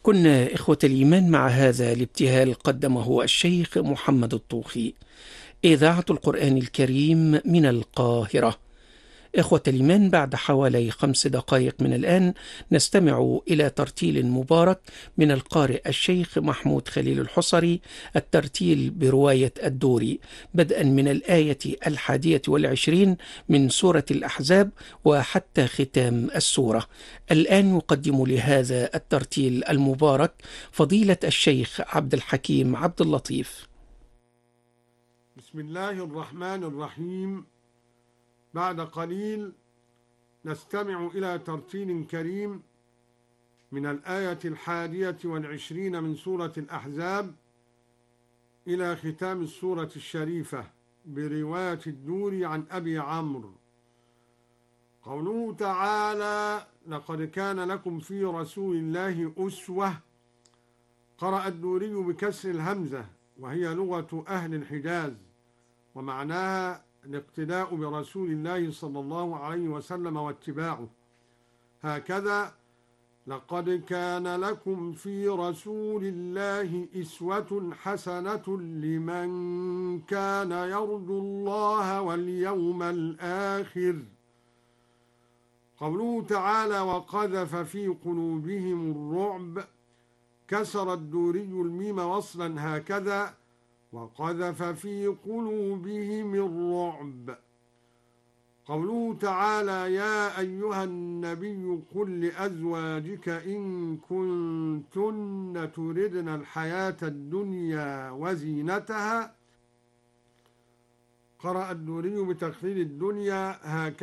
كنا إخوة الإيمان مع هذا الابتهال قدمه الشيخ محمد الطوخي. إذاعة القرآن الكريم من القاهرة. إخوة الإيمان، بعد حوالي 5 دقائق من الآن نستمع إلى ترتيل مبارك من القارئ الشيخ محمود خليل الحصري، الترتيل برواية الدوري، بدءا من الآية 21 من سورة الأحزاب وحتى ختام السورة. الآن نقدم لهذا الترتيل المبارك فضيلة الشيخ عبد الحكيم عبد اللطيف. بسم الله الرحمن الرحيم. بعد قليل نستمع إلى ترتيل كريم من الآية 21 من سورة الأحزاب إلى ختام السورة الشريفة برواية الدوري عن أبي عمرو. قوله تعالى: لقد كان لكم في رسول الله أسوة. قرأ الدوري بكسر الهمزة، وهي لغة أهل الحجاز، ومعناها الاقتداء برسول الله صلى الله عليه وسلم واتباعه. هكذا: لقد كان لكم في رسول الله أسوة حسنة لمن كان يرجو الله واليوم الآخر. قوله تعالى: وقذف في قلوبهم الرعب. كسر الدوري الميم وصلا هكذا: وقذف في قلوبهم الرعب. قوله تعالى: يا أيها النبي قل لأزواجك إن كنتن تردن الحياة الدنيا وزينتها. قرأ الدوري بتخفيف الدنيا هكذا